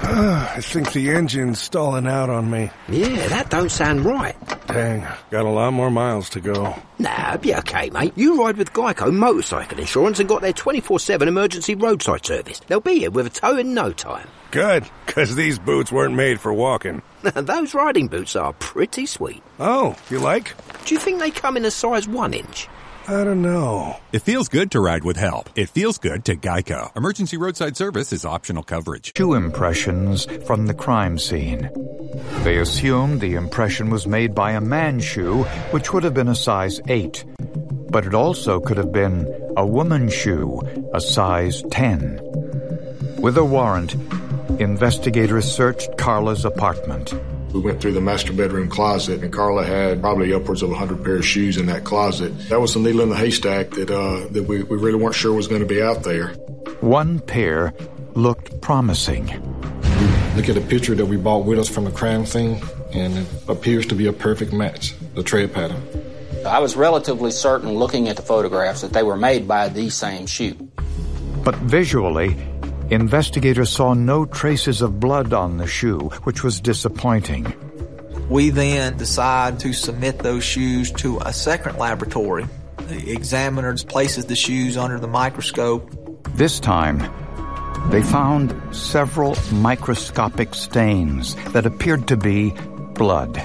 I think the engine's stalling out on me. Yeah, that don't sound right. Dang, got a lot more miles to go. Nah, it'll be okay, mate. You ride with Geico Motorcycle Insurance and got their 24/7 emergency roadside service. They'll be here with a tow in no time. Good, because these boots weren't made for walking. Those riding boots are pretty sweet. Oh, you like? Do you think they come in a size 1 inch? I don't know. It feels good to ride with help. It feels good to Geico. Emergency roadside service is optional coverage. Shoe impressions from the crime scene. They assumed the impression was made by a man's shoe, which would have been a size 8. But it also could have been a woman's shoe, a size 10. With a warrant, investigators searched Carla's apartment. We went through the master bedroom closet, and Carla had probably upwards of 100 pair of shoes in that closet. That was the needle in the haystack that we really weren't sure was going to be out there. One pair looked promising. Look at the picture that we brought with us from the crime scene, and it appears to be a perfect match, the tread pattern. I was relatively certain, looking at the photographs, that they were made by the same shoe. But visually, investigators saw no traces of blood on the shoe, which was disappointing. We then decide to submit those shoes to a second laboratory. The examiner places the shoes under the microscope. This time, they found several microscopic stains that appeared to be blood.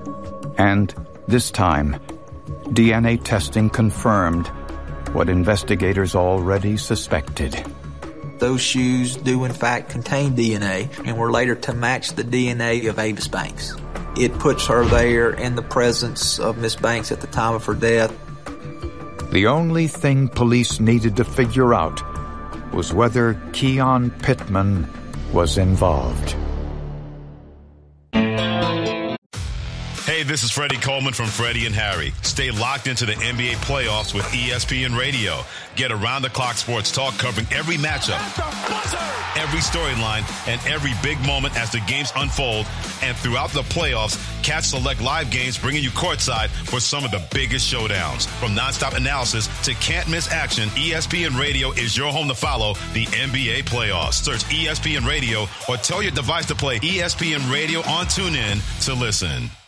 And this time, DNA testing confirmed what investigators already suspected. Those shoes do in fact contain DNA and were later to match the DNA of Avis Banks. It puts her there in the presence of Miss Banks at the time of her death. The only thing police needed to figure out was whether Keon Pittman was involved. Hey, this is Freddie Coleman from Freddie and Harry. Stay locked into the NBA playoffs with ESPN Radio. Get around-the-clock sports talk covering every matchup, every storyline, and every big moment as the games unfold. And throughout the playoffs, catch select live games bringing you courtside for some of the biggest showdowns. From nonstop analysis to can't-miss action, ESPN Radio is your home to follow the NBA playoffs. Search ESPN Radio or tell your device to play ESPN Radio on TuneIn to listen.